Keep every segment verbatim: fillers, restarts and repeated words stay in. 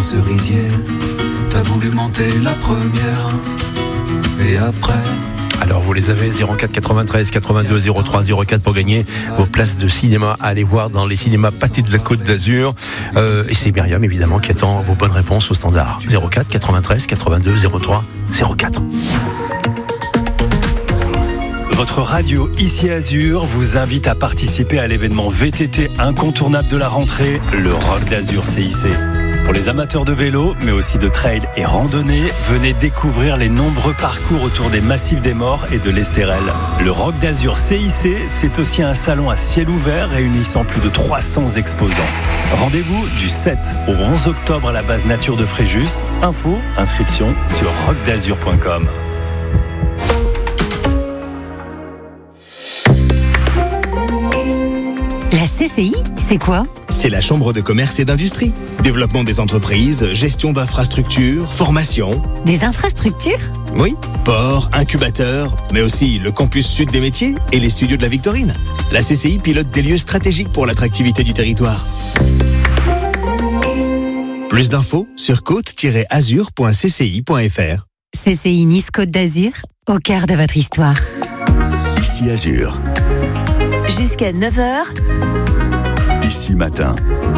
cerisier. T'as voulu monter la première, et après... Alors vous les avez, zéro quatre quatre-vingt-treize quatre-vingt-deux zéro trois zéro quatre pour gagner vos places de cinéma à aller voir dans les cinémas Pâté de la Côte d'Azur. Euh, et c'est Myriam évidemment qui attend vos bonnes réponses au standard. zéro quatre quatre-vingt-treize quatre-vingt-deux zéro trois zéro quatre. Votre radio Ici Azur vous invite à participer à l'événement V T T incontournable de la rentrée, le Rock d'Azur C I C. Pour les amateurs de vélo, mais aussi de trail et randonnée, venez découvrir les nombreux parcours autour des massifs des Morts et de l'Estérel. Le Rock d'Azur C I C, c'est aussi un salon à ciel ouvert réunissant plus de trois cents exposants. Rendez-vous du sept au onze octobre à la base nature de Fréjus. Info, inscription sur rock d'azur point com. La C C I, c'est quoi ? C'est la Chambre de commerce et d'industrie. Développement des entreprises, gestion d'infrastructures, formation. Des infrastructures ? Oui, port, incubateur, mais aussi le campus sud des métiers et les studios de la Victorine. La C C I pilote des lieux stratégiques pour l'attractivité du territoire. Plus d'infos sur côte tiret azur point c c i point f r. C C I Nice Côte d'Azur, au cœur de votre histoire. Ici Azur. Jusqu'à neuf heures. Ici matin.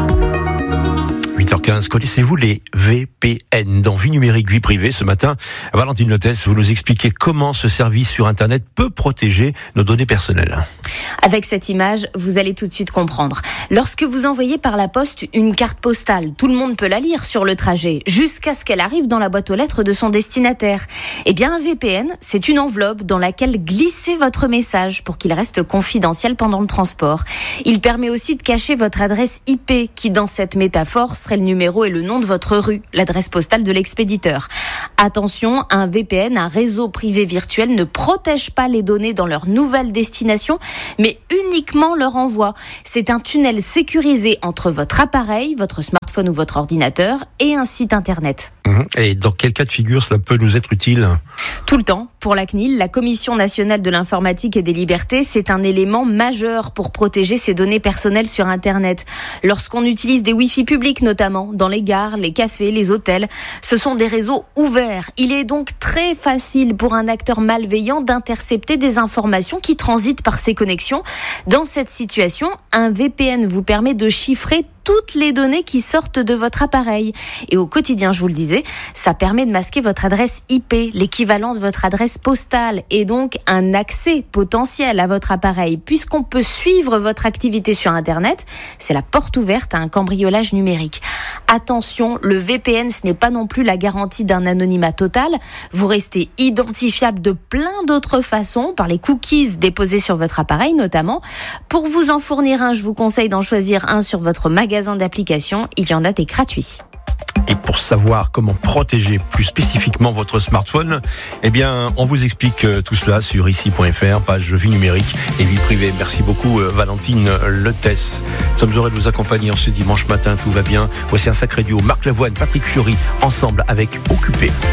huit heures quinze, connaissez-vous les V P N dans Vie numérique, vie privée? Ce matin, Valentine Lotès, vous nous expliquez comment ce service sur Internet peut protéger nos données personnelles. Avec cette image, vous allez tout de suite comprendre. Lorsque vous envoyez par la poste une carte postale, tout le monde peut la lire sur le trajet, jusqu'à ce qu'elle arrive dans la boîte aux lettres de son destinataire. Eh bien, un V P N, c'est une enveloppe dans laquelle glissez votre message pour qu'il reste confidentiel pendant le transport. Il permet aussi de cacher votre adresse I P, qui dans cette métaphore serait le numéro et le nom de votre rue, l'adresse postale de l'expéditeur. Attention, un V P N, un réseau privé virtuel, ne protège pas les données dans leur nouvelle destination, mais uniquement leur envoi. C'est un tunnel sécurisé entre votre appareil, votre smartphone ou votre ordinateur et un site internet. Et dans quel cas de figure cela peut nous être utile ? Tout le temps. Pour la C N I L, la Commission nationale de l'informatique et des libertés, c'est un élément majeur pour protéger ses données personnelles sur Internet. Lorsqu'on utilise des Wi-Fi publics notamment, dans les gares, les cafés, les hôtels, ce sont des réseaux ouverts. Il est donc très facile pour un acteur malveillant d'intercepter des informations qui transitent par ces connexions. Dans cette situation, un V P N vous permet de chiffrer toutes les données qui sortent de votre appareil. Et au quotidien, je vous le disais, ça permet de masquer votre adresse I P, l'équivalent de votre adresse postale, et donc un accès potentiel à votre appareil. Puisqu'on peut suivre votre activité sur Internet, c'est la porte ouverte à un cambriolage numérique. Attention, le V P N, ce n'est pas non plus la garantie d'un anonymat total. Vous restez identifiable de plein d'autres façons, par les cookies déposés sur votre appareil notamment. Pour vous en fournir un, je vous conseille d'en choisir un sur votre magasin d'applications, il y en a des gratuits. Et pour savoir comment protéger plus spécifiquement votre smartphone, eh bien, on vous explique tout cela sur ici point f r, page vie numérique et vie privée. Merci beaucoup, Valentine Lotès. Nous sommes heureux de vous accompagner en ce dimanche matin. Tout va bien. Voici un sacré duo. Marc Lavoine, Patrick Fiori, ensemble avec Occupé.